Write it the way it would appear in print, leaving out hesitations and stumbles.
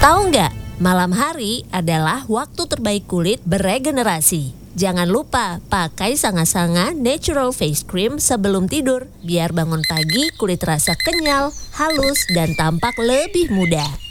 Tahu nggak, malam hari adalah waktu terbaik kulit beregenerasi. Jangan lupa pakai Sanga-Sanga Natural Face Cream sebelum tidur, biar bangun pagi kulit terasa kenyal, halus, dan tampak lebih muda.